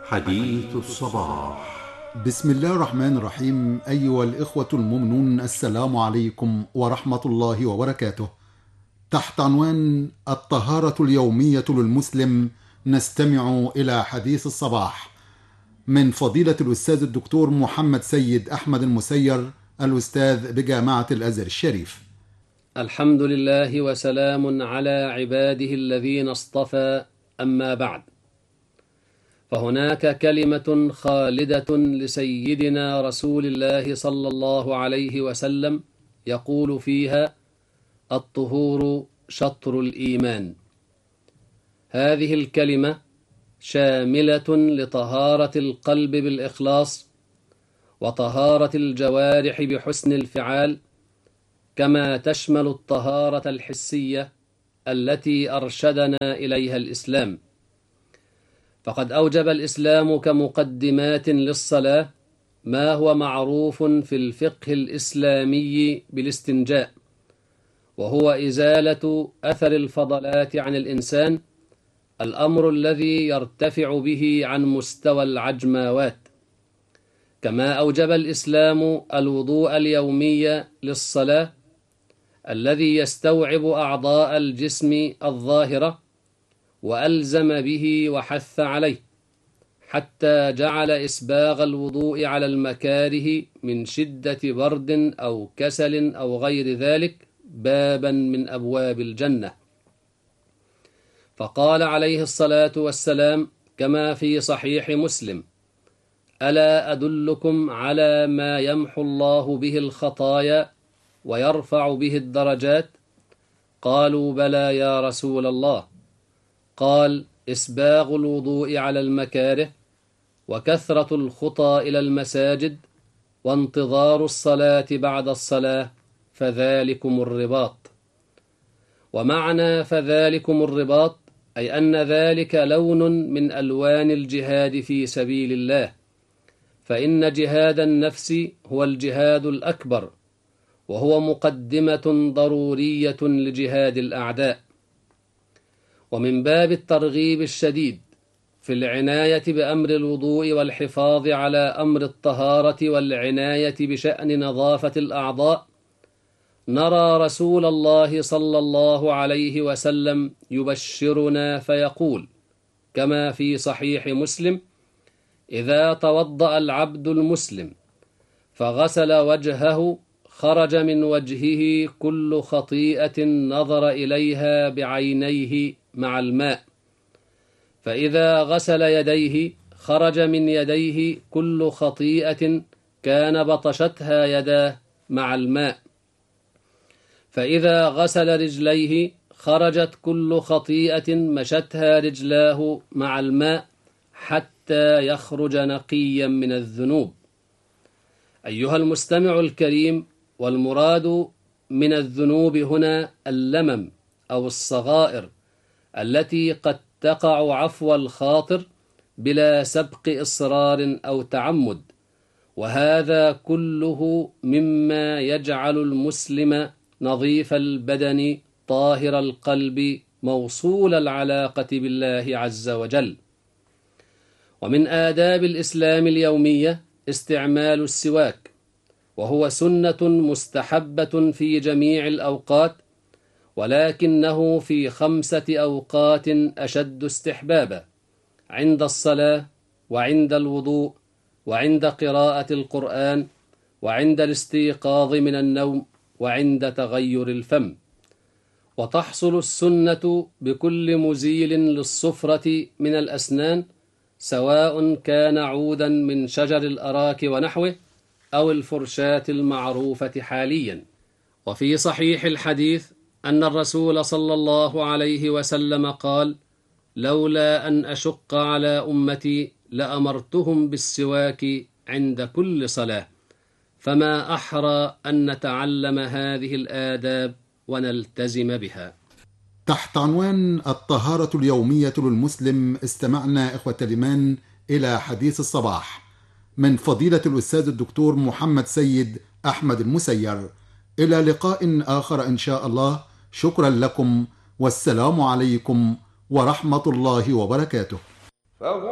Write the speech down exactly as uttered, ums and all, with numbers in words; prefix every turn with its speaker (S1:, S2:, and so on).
S1: حديث الصباح.
S2: بسم الله الرحمن الرحيم. أيها الإخوة المؤمنون، السلام عليكم ورحمة الله وبركاته. تحت عنوان الطهارة اليومية للمسلم نستمع إلى حديث الصباح من فضيلة الأستاذ الدكتور محمد سيد أحمد المسير، الأستاذ بجامعة الأزهر الشريف.
S3: الحمد لله وسلام على عباده الذين اصطفى، أما بعد، فهناك كلمة خالدة لسيدنا رسول الله صلى الله عليه وسلم يقول فيها: الطهور شطر الإيمان. هذه الكلمة شاملة لطهارة القلب بالإخلاص، وطهارة الجوارح بحسن الفعال، كما تشمل الطهارة الحسية التي أرشدنا إليها الإسلام. فقد أوجب الإسلام كمقدمات للصلاة ما هو معروف في الفقه الإسلامي بالاستنجاء، وهو إزالة أثر الفضلات عن الإنسان، الأمر الذي يرتفع به عن مستوى العجماوات. كما أوجب الإسلام الوضوء اليومي للصلاة الذي يستوعب أعضاء الجسم الظاهرة، وألزم به وحث عليه، حتى جعل إسباغ الوضوء على المكاره من شدة برد أو كسل أو غير ذلك بابا من أبواب الجنة. فقال عليه الصلاة والسلام كما في صحيح مسلم: ألا أدلكم على ما يمحو الله به الخطايا ويرفع به الدرجات؟ قالوا: بلى يا رسول الله. قال: إسباغ الوضوء على المكاره، وكثرة الخطى إلى المساجد، وانتظار الصلاة بعد الصلاة، فذلكم الرباط. ومعنى فذلكم الرباط أي أن ذلك لون من ألوان الجهاد في سبيل الله، فإن جهاد النفس هو الجهاد الأكبر، وهو مقدمة ضرورية لجهاد الأعداء. ومن باب الترغيب الشديد في العناية بأمر الوضوء والحفاظ على أمر الطهارة والعناية بشأن نظافة الأعضاء، نرى رسول الله صلى الله عليه وسلم يبشرنا فيقول كما في صحيح مسلم: إذا توضأ العبد المسلم فغسل وجهه خرج من وجهه كل خطيئة نظر إليها بعينيه مع الماء، فإذا غسل يديه خرج من يديه كل خطيئة كان بطشتها يداه مع الماء، فإذا غسل رجليه خرجت كل خطيئة مشتها رجلاه مع الماء حتى يخرج نقيا من الذنوب. أيها المستمع الكريم، والمراد من الذنوب هنا اللمم أو الصغائر التي قد تقع عفو الخاطر بلا سبق إصرار أو تعمد، وهذا كله مما يجعل المسلم نظيف البدن طاهر القلب موصول العلاقة بالله عز وجل. ومن آداب الإسلام اليومية استعمال السواك، وهو سنة مستحبة في جميع الأوقات، ولكنه في خمسة أوقات أشد استحبابا: عند الصلاة، وعند الوضوء، وعند قراءة القرآن، وعند الاستيقاظ من النوم، وعند تغير الفم. وتحصل السنة بكل مزيل للصفرة من الأسنان، سواء كان عودا من شجر الأراك ونحوه أو الفرشاة المعروفة حاليا. وفي صحيح الحديث أن الرسول صلى الله عليه وسلم قال: لولا أن أشق على أمتي لأمرتهم بالسواك عند كل صلاة. فما أحرى أن نتعلم هذه الآداب ونلتزم بها.
S2: تحت عنوان الطهارة اليومية للمسلم استمعنا إخوة الإيمان إلى حديث الصباح من فضيلة الأستاذ الدكتور محمد سيد أحمد المسير. إلى لقاء آخر إن شاء الله. شكرا لكم، والسلام عليكم ورحمة الله وبركاته.